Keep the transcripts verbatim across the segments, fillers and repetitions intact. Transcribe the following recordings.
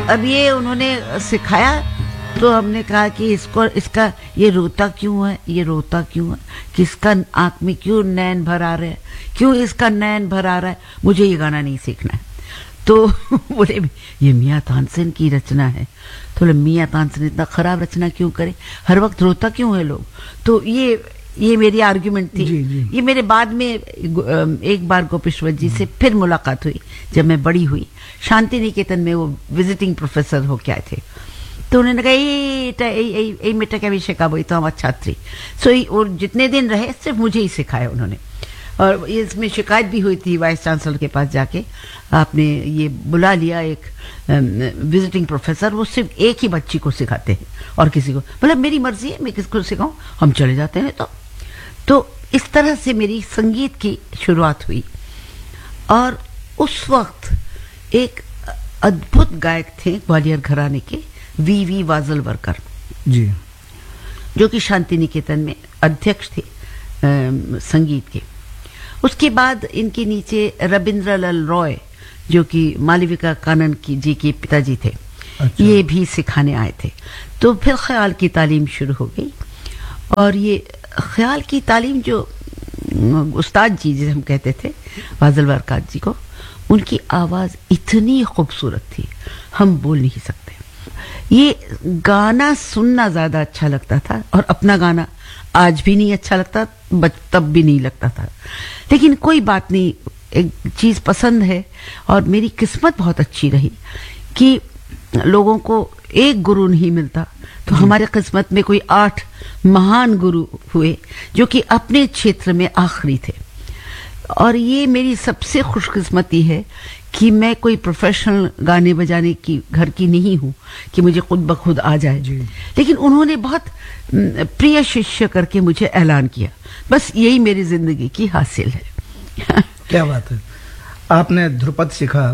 अब ये उन्होंने सिखाया तो हमने कहा कि इसको इसका ये रोता क्यों है, ये रोता क्यों है, किसका आंख में क्यों नैन भर आ रहे हैं, क्यों इसका नैन भर आ रहा है, मुझे ये गाना नहीं सीखना है। तो बोले ये मियां तानसेन की रचना है। तो बोले मियां तानसेन इतना खराब रचना क्यों करे, हर वक्त रोता क्यों है लोग। तो ये ये मेरी आर्ग्यूमेंट थी। जी, जी। ये मेरे बाद में एक बार गोपेश्वर जी से फिर मुलाकात हुई जब मैं बड़ी हुई, शांति निकेतन में वो विजिटिंग प्रोफेसर हो के आए थे। तो उन्होंने कहा ये मेटा क्या विषय का, वही तो हमारा छात्री। सो और जितने दिन रहे सिर्फ मुझे ही सिखाया उन्होंने। और इसमें शिकायत भी हुई थी वाइस चांसलर के पास जाके, आपने ये बुला लिया एक विजिटिंग प्रोफेसर, वो सिर्फ एक ही बच्ची को सिखाते हैं और किसी को, मतलब मेरी मर्जी है मैं किसको सिखाऊं, हम चले जाते हैं। तो तो इस तरह से मेरी संगीत की शुरुआत हुई। और उस वक्त एक अद्भुत गायक थे ग्वालियर घराने के, वी वी वाजलवरकर जी, जो कि शांति निकेतन में अध्यक्ष थे आ, संगीत के। उसके बाद इनके नीचे रविंद्रलाल रॉय जो कि मालविका कानन की जी के पिताजी थे। अच्छा। ये भी सिखाने आए थे। तो फिर ख्याल की तालीम शुरू हो गई। और ये ख्याल की तालीम जो उस्ताद जी जिसे हम कहते थे वाजलवरकर जी को, उनकी आवाज इतनी खूबसूरत थी हम बोल नहीं सकते। ये गाना सुनना ज्यादा अच्छा लगता था और अपना गाना आज भी नहीं अच्छा लगता, तब भी नहीं लगता था। लेकिन कोई बात नहीं, एक चीज पसंद है और मेरी किस्मत बहुत अच्छी रही कि लोगों को एक गुरु नहीं मिलता, तो हमारे किस्मत में कोई आठ महान गुरु हुए जो कि अपने क्षेत्र में आखिरी थे। और ये मेरी सबसे खुशकिस्मती है कि मैं कोई प्रोफेशनल गाने बजाने की घर की नहीं हूँ कि मुझे खुद ब खुद आ जाए। लेकिन उन्होंने बहुत प्रिय शिष्य करके मुझे ऐलान किया, बस यही मेरी जिंदगी की हासिल है। क्या बात है। आपने ध्रुपद सीखा,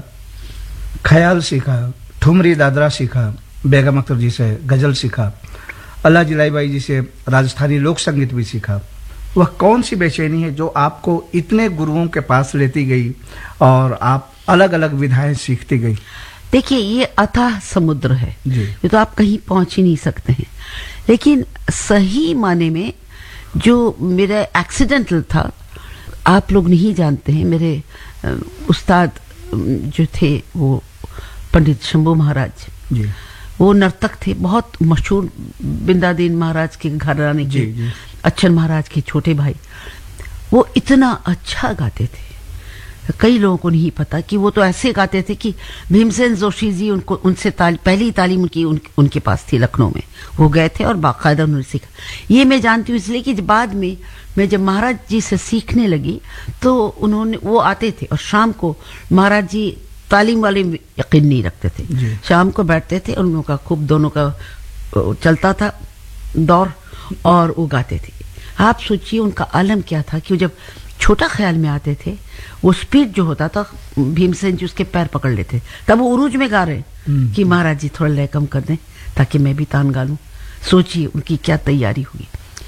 ख्याल सीखा, ठुमरी दादरा सीखा, बेगम अख्तर जी से गजल सीखा, अल्लाह जिलाई बाई जी से राजस्थानी लोक संगीत भी सीखा। वह कौन सी बेचैनी है जो आपको इतने गुरुओं के पास लेती गई और आप अलग अलग विधाएं सीखती गई? देखिए ये अथाह समुद्र है, ये तो आप कहीं पहुंच ही नहीं सकते हैं। लेकिन सही माने में जो मेरा एक्सीडेंटल था, आप लोग नहीं जानते हैं, मेरे उस्ताद जो थे वो पंडित शंभू महाराज जी, वो नर्तक थे, बहुत मशहूर, बिंदादीन महाराज के घराने के, अच्छन महाराज के छोटे भाई। वो इतना अच्छा गाते थे, कई लोगों को नहीं पता कि वो तो ऐसे गाते थे कि भीमसेन जोशी जी उनको उनसे ताल, पहली तालीम उनकी उन, उनके पास थी लखनऊ में, वो गए थे और बाकायदा उन्होंने सीखा। ये मैं जानती हूँ इसलिए कि बाद में मैं जब महाराज जी से सीखने लगी तो उन्होंने, वो आते थे और शाम को महाराज जी तालीम वाले यकीन नहीं रखते थे, शाम को बैठते थे, उन लोगों का खूब दोनों का चलता था दौर और वो गाते थे। आप सोचिए उनका आलम क्या था कि जब छोटा ख्याल में आते थे, वो स्पीड जो होता था भीमसेन जी उसके पैर पकड़ लेते, तब वो उरूज में गा रहे कि महाराज जी थोड़ा लय कम कर दें ताकि मैं भी तान गा लूं। सोचिए उनकी क्या तैयारी हुई।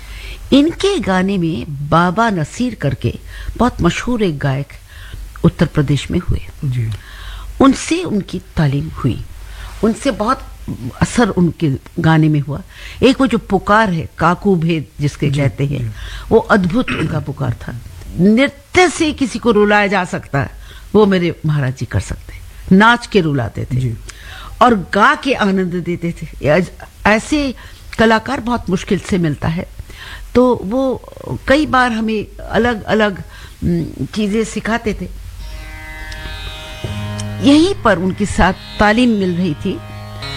इनके गाने में बाबा नसीर करके बहुत मशहूर एक गायक उत्तर प्रदेश में हुए जी। उनसे उनकी तालीम हुई, उनसे बहुत असर उनके गाने में हुआ। एक वो जो पुकार है, काकू भेद जिसके कहते हैं, वो अद्भुत उनका पुकार था। नृत्य से किसी को रुलाया जा सकता है, वो मेरे महाराज जी कर सकते, नाच के रुलाते थे जी। और गा के आनंद देते थे। ऐसे कलाकार बहुत मुश्किल से मिलता है। तो वो कई बार हमें अलग अलग चीजें सिखाते थे। यहीं पर उनके साथ तालीम मिल रही थी